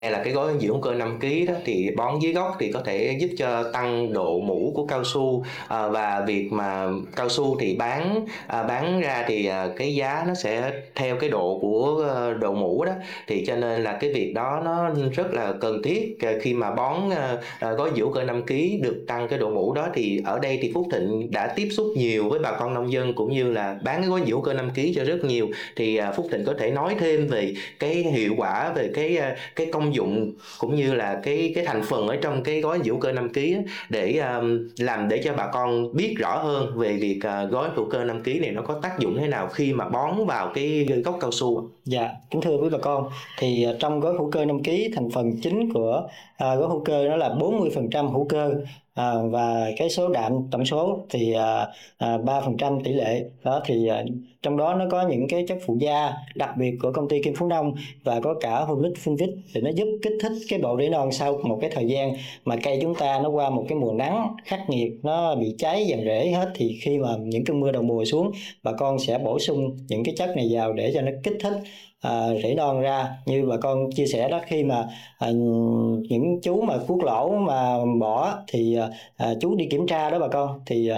Hay là cái gói dinh dưỡng hữu cơ 5 ký đó thì bón dưới gốc thì có thể giúp cho tăng độ mủ của cao su, và việc mà cao su thì bán ra thì, cái giá nó sẽ theo cái độ của, độ mủ đó, thì cho nên là cái việc đó nó rất là cần thiết, khi mà bón, gói dinh dưỡng hữu cơ 5 ký được tăng cái độ mủ đó. Thì ở đây thì Phúc Thịnh đã tiếp xúc nhiều với bà con nông dân cũng như là bán cái gói dinh dưỡng hữu cơ 5 ký cho rất nhiều, thì, Phúc Thịnh có thể nói thêm về cái hiệu quả, về cái công dụng cũng như là cái thành phần ở trong cái gói hữu cơ 5 ký á, để làm để cho bà con biết rõ hơn về việc gói hữu cơ 5 ký này nó có tác dụng thế nào khi mà bón vào cái gốc cao su. Dạ, kính thưa quý bà con, thì trong gói hữu cơ 5 ký, thành phần chính của gói hữu cơ đó là 40% hữu cơ, và cái số đạm tổng số thì 3% tỷ lệ đó. Thì trong đó nó có những cái chất phụ gia đặc biệt của công ty Kim Phú Nông, và có cả humic fulvic thì nó giúp kích thích cái bộ rễ non sau một cái thời gian mà cây chúng ta nó qua một cái mùa nắng khắc nghiệt, nó bị cháy dần rễ hết. Thì khi mà những cơn mưa đầu mùa xuống, bà con sẽ bổ sung những cái chất này vào để cho nó kích thích rễ non ra. Như bà con chia sẻ đó, khi mà những chú mà cuốc lỗ mà bỏ thì chú đi kiểm tra đó bà con, thì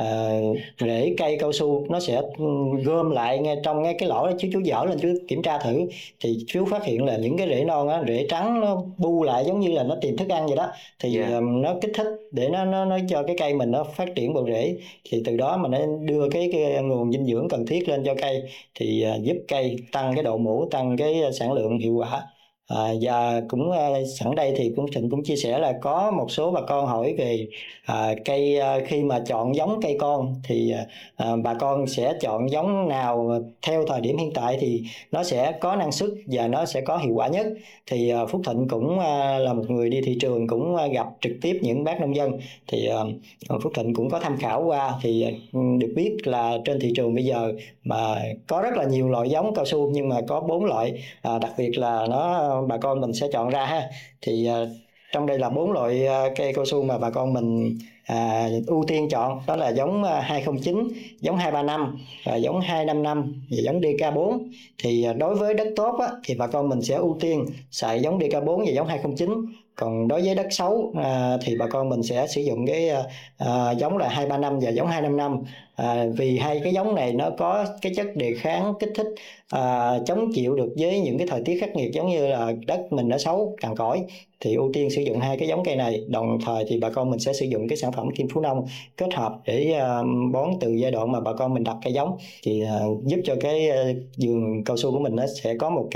rễ cây cao su nó sẽ gom lại ngay trong ngay cái lỗ đó. Chú dở lên chú kiểm tra thử thì chú phát hiện là những cái rễ non á, rễ trắng nó bu lại giống như là nó tìm thức ăn vậy đó. Thì nó kích thích để nó cho cái cây mình nó phát triển bộ rễ, thì từ đó mà nó đưa cái nguồn dinh dưỡng cần thiết lên cho cây, thì giúp cây tăng cái độ mủ, tăng cái sản lượng, hiệu quả. Và cũng sẵn đây thì Thịnh cũng chia sẻ là có một số bà con hỏi về cây, khi mà chọn giống cây con thì bà con sẽ chọn giống nào theo thời điểm hiện tại thì nó sẽ có năng suất và nó sẽ có hiệu quả nhất. Thì Phúc Thịnh cũng là một người đi thị trường, cũng gặp trực tiếp những bác nông dân, thì Phúc Thịnh cũng có tham khảo qua. Thì được biết là trên thị trường bây giờ mà có rất là nhiều loại giống cao su, nhưng mà có 4 loại đặc biệt là bà con mình sẽ chọn ra ha. Thì trong đây là 4 loại cây cao su mà bà con mình ưu tiên chọn, đó là giống 209, giống 235 và giống 255 và giống DK4. Thì đối với đất tốt á, thì bà con mình sẽ ưu tiên xài giống DK4 và giống 209. Còn đối với đất xấu thì bà con mình sẽ sử dụng cái giống là 235 và giống 255. Vì hai cái giống này nó có cái chất đề kháng, kích thích, chống chịu được với những cái thời tiết khắc nghiệt, giống như là đất mình nó xấu cằn cỗi, thì ưu tiên sử dụng hai cái giống cây này. Đồng thời thì bà con mình sẽ sử dụng cái sản phẩm Kim Phú Nông kết hợp để bón từ giai đoạn mà bà con mình đặt cây giống, thì giúp cho cái vườn cao su của mình nó sẽ có một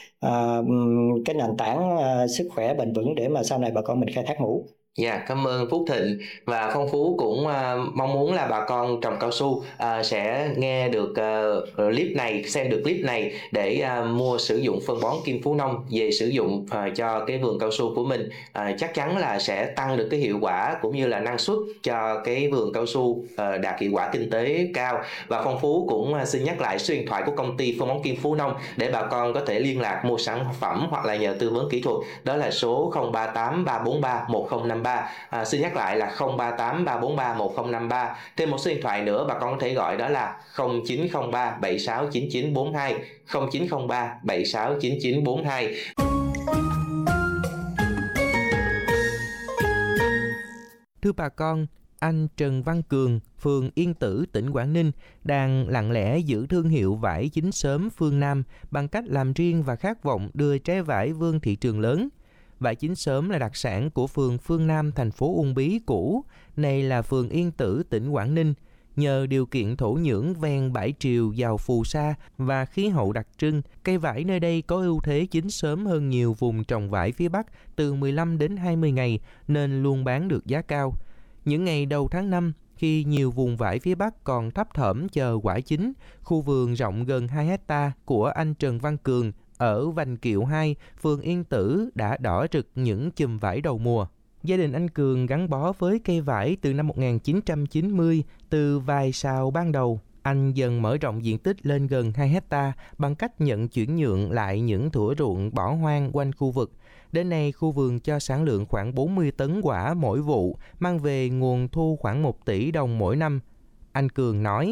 cái nền tảng sức khỏe bền vững để mà sau này bà con mình khai thác mủ. Dạ, cảm ơn Phúc Thịnh. Và Phong Phú cũng mong muốn là bà con trồng cao su sẽ nghe được clip này, xem được clip này để mua sử dụng phân bón Kim Phú Nông về sử dụng cho cái vườn cao su của mình. Chắc chắn là sẽ tăng được cái hiệu quả cũng như là năng suất cho cái vườn cao su, đạt hiệu quả kinh tế cao. Và Phong Phú cũng xin nhắc lại số điện thoại của công ty phân bón Kim Phú Nông để bà con có thể liên lạc mua sản phẩm hoặc là nhờ tư vấn kỹ thuật. Đó là số 038 343 1053. Xin nhắc lại là 038 343 1053. Thêm một số điện thoại nữa bà con có thể gọi, đó là 0903 769942, 0903 769942. Thưa bà con, anh Trần Văn Cường, phường Yên Tử, tỉnh Quảng Ninh đang lặng lẽ giữ thương hiệu vải chính xóm Phương Nam bằng cách làm riêng và khát vọng đưa trái vải vươn thị trường lớn. Vải chính xóm là đặc sản của phường Phương Nam, thành phố Uông Bí cũ, này là phường Yên Tử, tỉnh Quảng Ninh. Nhờ điều kiện thổ nhưỡng ven bãi triều giàu phù sa và khí hậu đặc trưng, cây vải nơi đây có ưu thế chín sớm hơn nhiều vùng trồng vải phía Bắc từ 15 đến 20 ngày nên luôn bán được giá cao. Những ngày đầu tháng 5, khi nhiều vùng vải phía Bắc còn thấp thỏm chờ quả chín, khu vườn rộng gần 2 hecta của anh Trần Văn Cường ở Vành Kiệu 2, phường Yên Tử đã đỏ rực những chùm vải đầu mùa. Gia đình anh Cường gắn bó với cây vải từ năm 1990, từ vài sào ban đầu. Anh dần mở rộng diện tích lên gần 2 hecta bằng cách nhận chuyển nhượng lại những thửa ruộng bỏ hoang quanh khu vực. Đến nay, khu vườn cho sản lượng khoảng 40 tấn quả mỗi vụ, mang về nguồn thu khoảng 1 tỷ đồng mỗi năm. Anh Cường nói,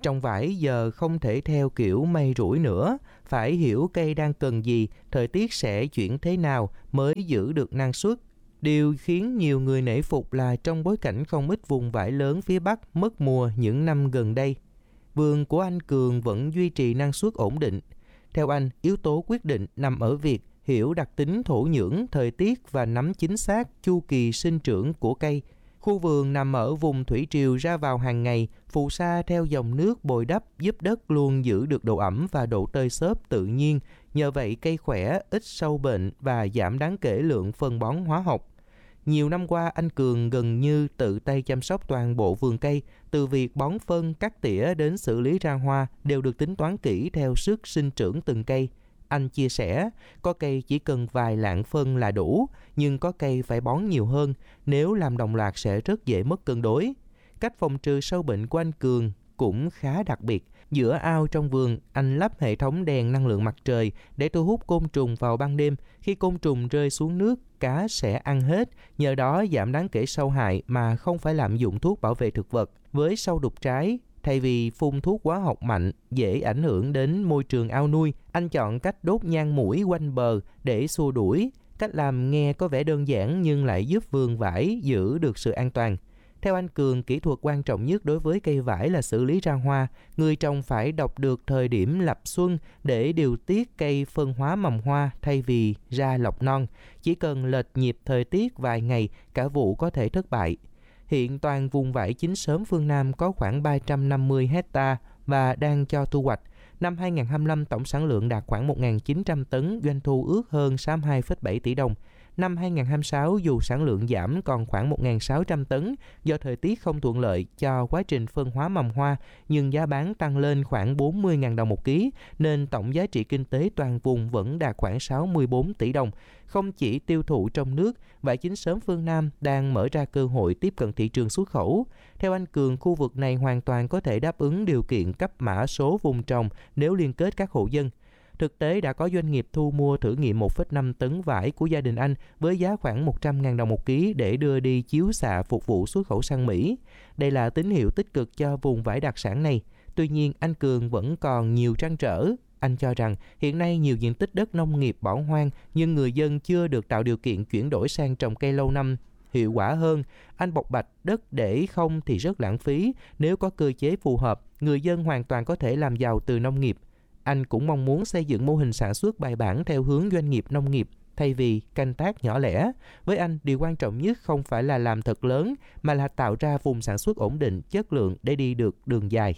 Trồng vải giờ không thể theo kiểu may rủi nữa, phải hiểu cây đang cần gì, thời tiết sẽ chuyển thế nào mới giữ được năng suất. Điều khiến nhiều người nể phục là trong bối cảnh không ít vùng vải lớn phía Bắc mất mùa những năm gần đây, vườn của anh Cường vẫn duy trì năng suất ổn định. Theo anh, yếu tố quyết định nằm ở việc hiểu đặc tính thổ nhưỡng, thời tiết và nắm chính xác chu kỳ sinh trưởng của cây. Khu vườn nằm ở vùng thủy triều ra vào hàng ngày, phù sa theo dòng nước bồi đắp giúp đất luôn giữ được độ ẩm và độ tơi xốp tự nhiên. Nhờ vậy cây khỏe, ít sâu bệnh và giảm đáng kể lượng phân bón hóa học. Nhiều năm qua, anh Cường gần như tự tay chăm sóc toàn bộ vườn cây, từ việc bón phân, cắt tỉa đến xử lý ra hoa đều được tính toán kỹ theo sức sinh trưởng từng cây. Anh chia sẻ, có cây chỉ cần vài lạng phân là đủ, nhưng có cây phải bón nhiều hơn, nếu làm đồng loạt sẽ rất dễ mất cân đối. Cách phòng trừ sâu bệnh của anh Cường cũng khá đặc biệt. Giữa ao trong vườn, anh lắp hệ thống đèn năng lượng mặt trời để thu hút côn trùng vào ban đêm. Khi côn trùng rơi xuống nước, cá sẽ ăn hết, nhờ đó giảm đáng kể sâu hại mà không phải lạm dụng thuốc bảo vệ thực vật. Với sâu đục trái, thay vì phun thuốc hóa học mạnh dễ ảnh hưởng đến môi trường ao nuôi, anh chọn cách đốt nhang mũi quanh bờ để xua đuổi. Cách làm nghe có vẻ đơn giản nhưng lại giúp vườn vải giữ được sự an toàn. Theo anh Cường, kỹ thuật quan trọng nhất đối với cây vải là xử lý ra hoa. Người trồng phải đọc được thời điểm lập xuân để điều tiết cây phân hóa mầm hoa thay vì ra lọc non. Chỉ cần lệch nhịp thời tiết vài ngày, cả vụ có thể thất bại. Hiện toàn vùng vải chín sớm phương Nam có khoảng 350 hectare và đang cho thu hoạch. Năm 2025, tổng sản lượng đạt khoảng 1.900 tấn, doanh thu ước hơn 62,7 tỷ đồng. Năm 2026, dù sản lượng giảm còn khoảng 1.600 tấn do thời tiết không thuận lợi cho quá trình phân hóa mầm hoa, nhưng giá bán tăng lên khoảng 40.000 đồng một ký, nên tổng giá trị kinh tế toàn vùng vẫn đạt khoảng 64 tỷ đồng. Không chỉ tiêu thụ trong nước, vải chín sớm phương Nam đang mở ra cơ hội tiếp cận thị trường xuất khẩu. Theo anh Cường, khu vực này hoàn toàn có thể đáp ứng điều kiện cấp mã số vùng trồng nếu liên kết các hộ dân. Thực tế đã có doanh nghiệp thu mua thử nghiệm 1,5 tấn vải của gia đình anh với giá khoảng 100.000 đồng một ký để đưa đi chiếu xạ phục vụ xuất khẩu sang Mỹ. Đây là tín hiệu tích cực cho vùng vải đặc sản này. Tuy nhiên, anh Cường vẫn còn nhiều trăn trở. Anh cho rằng hiện nay nhiều diện tích đất nông nghiệp bỏ hoang nhưng người dân chưa được tạo điều kiện chuyển đổi sang trồng cây lâu năm hiệu quả hơn. Anh bộc bạch đất để không thì rất lãng phí. Nếu có cơ chế phù hợp, người dân hoàn toàn có thể làm giàu từ nông nghiệp. Anh cũng mong muốn xây dựng mô hình sản xuất bài bản theo hướng doanh nghiệp nông nghiệp thay vì canh tác nhỏ lẻ. Với anh, điều quan trọng nhất không phải là làm thật lớn mà là tạo ra vùng sản xuất ổn định, chất lượng để đi được đường dài.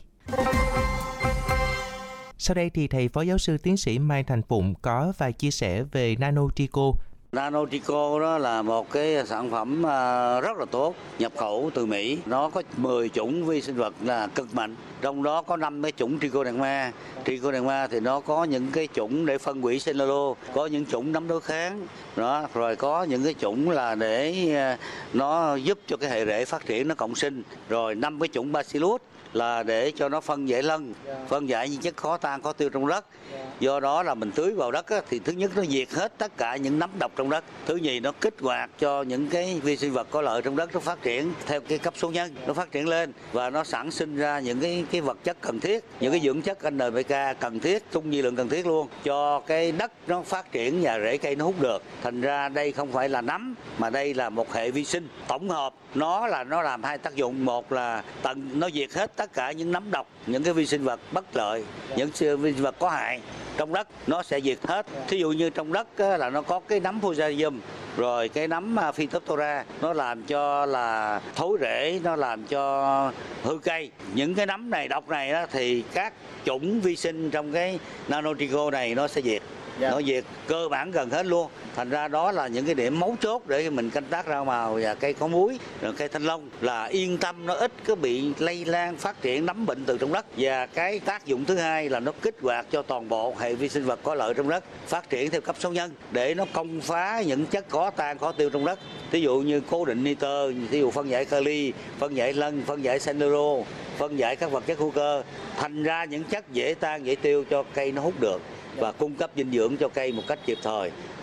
Sau đây thì thầy Phó Giáo sư Tiến sĩ Mai Thành Phụng có vài chia sẻ về Nanotrico. Nanotrico đó là một cái sản phẩm rất là tốt, nhập khẩu từ Mỹ. Nó có 10 chủng vi sinh vật là cực mạnh. Trong đó có 5 cái chủng Trichoderma. Trichoderma thì nó có những cái chủng để phân hủy cellulose, có những chủng nấm đối kháng. Đó, rồi có những cái chủng là để nó giúp cho cái hệ rễ phát triển, nó cộng sinh. Rồi 5 cái chủng Bacillus là để cho nó phân giải lân, phân giải những chất khó tan, khó tiêu trong đất. Do đó là mình tưới vào đất á, thì thứ nhất nó diệt hết tất cả những nấm độc trong đất. Thứ nhì nó kích hoạt cho những cái vi sinh vật có lợi trong đất nó phát triển theo cái cấp số nhân, nó phát triển lên và nó sản sinh ra những cái vật chất cần thiết, những cái dưỡng chất NPK cần thiết, trung vi lượng cần thiết luôn cho cái đất nó phát triển và rễ cây nó hút được. Thành ra đây không phải là nấm mà đây là một hệ vi sinh tổng hợp. Nó làm hai tác dụng, một là nó diệt hết tất cả những nấm độc, những cái vi sinh vật bất lợi, những vi sinh vật có hại trong đất nó sẽ diệt hết. Thí dụ như trong đất là nó có cái nấm Fusarium, rồi cái nấm Phytophthora, nó làm cho là thối rễ, nó làm cho hư cây. Những cái nấm này độc này đó, thì các chủng vi sinh trong cái Nanotrico này nó sẽ diệt. Nó diệt cơ bản gần hết luôn. Thành ra đó là những cái điểm mấu chốt để mình canh tác rau màu và cây có múi, rồi cây thanh long là yên tâm, nó ít có bị lây lan phát triển nấm bệnh từ trong đất. Và cái tác dụng thứ hai là nó kích hoạt cho toàn bộ hệ vi sinh vật có lợi trong đất phát triển theo cấp số nhân để nó công phá những chất khó tan, khó tiêu trong đất. Ví dụ như cố định nitơ, ví dụ phân giải kali, phân giải lân, phân giải cellulose, phân giải các vật chất hữu cơ, thành ra những chất dễ tan, dễ tiêu cho cây nó hút được và cung cấp dinh dưỡng cho cây một cách kịp thời.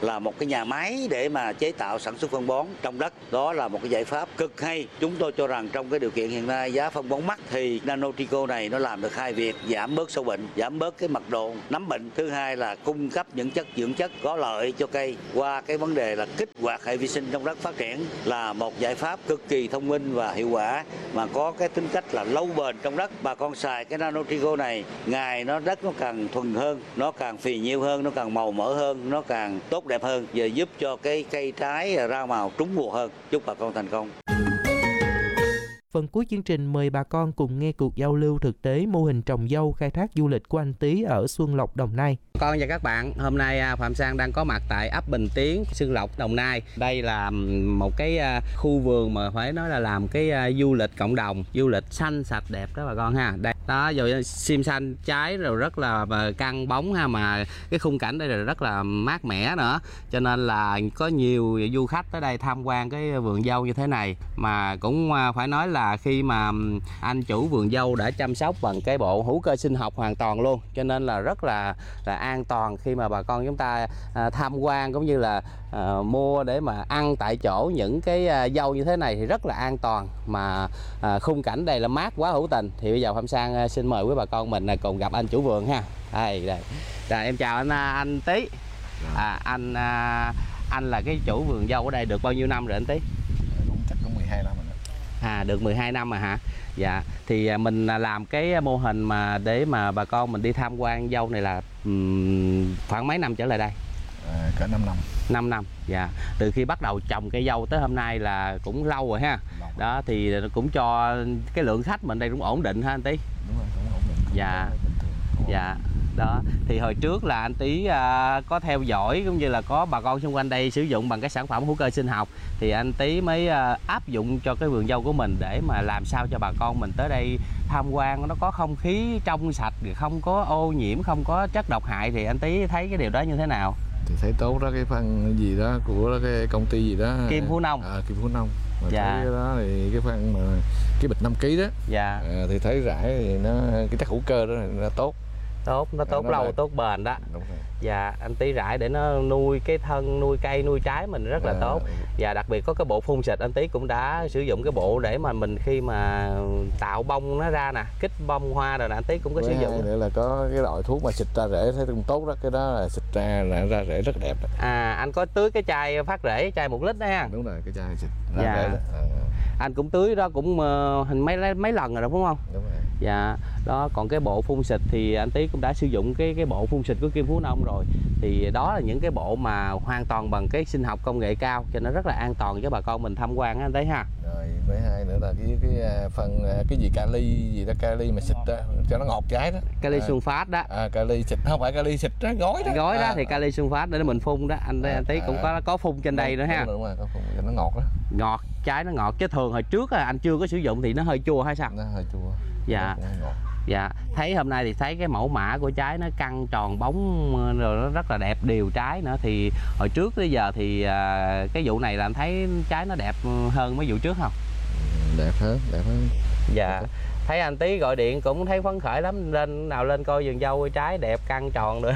là một cái nhà máy để mà chế tạo sản xuất phân bón trong đất. Đó là một cái giải pháp cực hay. Chúng tôi cho rằng trong cái điều kiện hiện nay giá phân bón mắc thì Nanotrico này nó làm được hai việc: giảm bớt sâu bệnh, giảm bớt cái mật độ nấm bệnh. Thứ hai là cung cấp những chất dưỡng chất có lợi cho cây qua cái vấn đề là kích hoạt hệ vi sinh trong đất phát triển, là một giải pháp cực kỳ thông minh và hiệu quả mà có cái tính cách là lâu bền trong đất. Bà con xài cái Nanotrico này, ngày đất nó càng thuần hơn, nó càng phì nhiêu hơn, nó càng màu mỡ hơn, nó càng tốt đẹp hơn, và giúp cho cái cây trái ra màu trúng mùa hơn. Chúc bà con thành công. Phần cuối chương trình mời bà con cùng nghe cuộc giao lưu thực tế mô hình trồng dâu khai thác du lịch của anh Tý ở Xuân Lộc, Đồng Nai. Con và các bạn, hôm nay Phạm Sang đang có mặt tại ấp Bình Tiến, Xuân Lộc, Đồng Nai. Đây là một cái khu vườn mà phải nói là làm cái du lịch cộng đồng, du lịch xanh sạch đẹp đó bà con ha. Đây đó, rồi sim xanh trái rồi rất là căng bóng ha, mà cái khung cảnh đây là rất là mát mẻ nữa, cho nên là có nhiều du khách tới đây tham quan cái vườn dâu như thế này. Mà cũng phải nói là khi mà anh chủ vườn dâu đã chăm sóc bằng cái bộ hữu cơ sinh học hoàn toàn luôn, cho nên là rất là an toàn khi mà bà con chúng ta tham quan cũng như là mua để mà ăn tại chỗ những cái dâu như thế này thì rất là an toàn, mà khung cảnh đây là mát quá hữu tình. Thì bây giờ Phạm Sang xin mời quý bà con mình cùng gặp anh chủ vườn ha. Đây. Rồi, em chào anh Tý. Anh là cái chủ vườn dâu ở đây được bao nhiêu năm rồi anh Tý? Cũng chắc cũng 12 năm rồi đó. Được 12 năm mà hả? Dạ, thì mình làm cái mô hình mà để mà bà con mình đi tham quan dâu này là khoảng mấy năm trở lại đây? Cỡ 5 năm. 5 năm, dạ. Từ khi bắt đầu trồng cây dâu tới hôm nay là cũng lâu rồi ha. Đó thì cũng cho cái lượng khách mình đây cũng ổn định ha anh Tý? Đúng rồi, cũng ổn định. Dạ. Dạ. Đó, thì hồi trước là anh Tý có theo dõi cũng như là có bà con xung quanh đây sử dụng bằng cái sản phẩm hữu cơ sinh học, thì anh Tý mới áp dụng cho cái vườn dâu của mình để mà làm sao cho bà con mình tới đây tham quan nó có không khí trong sạch, không có ô nhiễm, không có chất độc hại. Thì anh Tý thấy cái điều đó như thế nào? Thì thấy tốt đó, cái phân gì đó của cái công ty gì đó, Kim Phú Nông. Kim Phú Nông. Mà Dạ. thấy cái đó thì cái phân mà cái bịch 5 kg đó. Dạ. Thì thấy rải thì nó cái chất hữu cơ đó thì nó tốt. Nó tốt lâu, tốt bền đó. Đúng rồi. Dạ, anh Tý rải để nó nuôi cái thân, nuôi cây, nuôi trái mình rất là tốt. Và đặc biệt có cái bộ phun xịt, anh Tý cũng đã sử dụng cái bộ để mà mình khi mà tạo bông nó ra nè, kích bông hoa rồi nè, anh Tý cũng có sử dụng. Nữa là có cái loại thuốc mà xịt ra rễ thấy cũng tốt đó, cái đó là xịt ra rễ rất đẹp đó. Anh có tưới cái chai phát rễ, chai 1 lít đó ha. Đúng rồi, cái chai xịt ra Dạ. rễ đó. Anh cũng tưới đó cũng hình mấy lần rồi đó đúng không? Đúng rồi. Dạ. Đó, còn cái bộ phun xịt thì anh Tý cũng đã sử dụng cái bộ phun xịt của Kim Phú Nông rồi. Thì đó là những cái bộ mà hoàn toàn bằng cái sinh học công nghệ cao, cho nó rất là an toàn cho bà con mình tham quan anh Tý ha. Rồi với hai nữa là cái phần cái gì kali mà xịt ra cho nó ngọt trái đó. Kali sulfat đó. Kali xịt, không phải kali xịt đó, gói đó. Gói đó thì kali sulfat để mình phun đó. Anh Tý cũng có phun trên đây nữa ha. Đúng rồi, có phun cho nó ngọt đó. Ngọt, trái nó ngọt, chứ thường hồi trước anh chưa có sử dụng thì nó hơi chua hay sao? Nó hơi chua. Dạ. Ngọt. Dạ, thấy hôm nay thì thấy cái mẫu mã của trái nó căng tròn bóng rồi nó rất là đẹp, đều trái nữa. Thì hồi trước tới giờ thì cái vụ này là anh thấy trái nó đẹp hơn mấy vụ trước không? Đẹp hơn. Dạ. Thấy anh Tý gọi điện cũng thấy phấn khởi lắm, lên coi vườn dâu trái đẹp căng tròn nữa.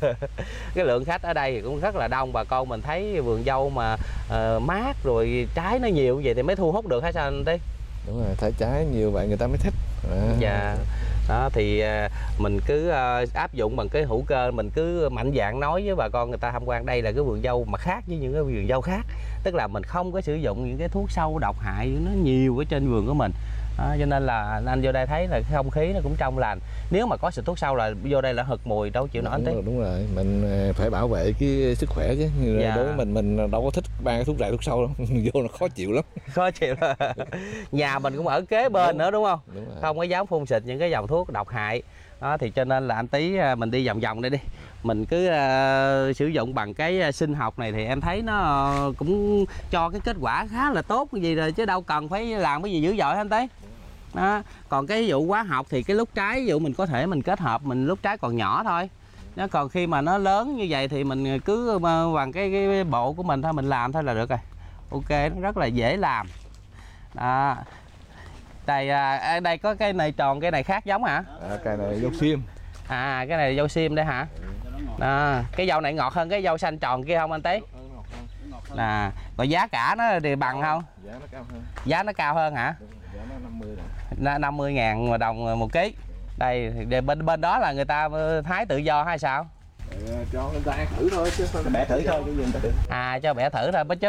Cái lượng khách ở đây thì cũng rất là đông, bà con mình thấy vườn dâu mà mát rồi trái nó nhiều như vậy thì mới thu hút được hay sao anh Tý? Đúng rồi, thấy trái nhiều vậy người ta mới thích. Dạ. Đó thì mình cứ áp dụng bằng cái hữu cơ, mình cứ mạnh dạn nói với bà con người ta tham quan đây là cái vườn dâu mà khác với những cái vườn dâu khác, tức là mình không có sử dụng những cái thuốc sâu độc hại nó nhiều ở trên vườn của mình. Cho nên là anh vô đây thấy là cái không khí nó cũng trong lành. Nếu mà có xịt thuốc sâu là vô đây là hực mùi, đâu chịu nổi anh Tý. Đúng rồi, mình phải bảo vệ cái sức khỏe chứ. Dạ. Đối với mình đâu có thích ban cái thuốc rải thuốc sâu đâu. Vô nó khó chịu lắm. Khó chịu. Nhà mình cũng ở kế bên nữa đúng không? Đúng rồi. Không có dám phun xịt những cái dòng thuốc độc hại. Đó thì cho nên là anh Tý mình đi vòng vòng đây đi. Mình cứ sử dụng bằng cái sinh học này thì em thấy nó cũng cho cái kết quả khá là tốt cái gì rồi, chứ đâu cần phải làm cái gì dữ dội anh Tý. Đó. Còn cái vụ hóa học thì cái lúc trái ví dụ mình có thể mình kết hợp mình lúc trái còn nhỏ thôi. Đó, còn khi mà nó lớn như vậy thì mình cứ bằng cái bộ của mình thôi, mình làm thôi là được rồi. Ok, nó rất là dễ làm. Đó. Đây có cái này tròn, cái này khác giống hả? Cái này dâu xiêm. Cái này dâu xiêm đây hả? Cái dâu này ngọt hơn cái dâu xanh tròn kia không anh Tý? Là rồi giá cả nó thì bằng không? Giá nó cao hơn. Giá nó cao hơn hả? Giá nó 50 rồi. 50.000 đồng một ký. Đây bên đó là người ta hái tự do hay sao? Cho người ta ăn thử thôi chứ không bẻ thử thôi chứ gì người ta được. Cho bẻ thử thôi chứ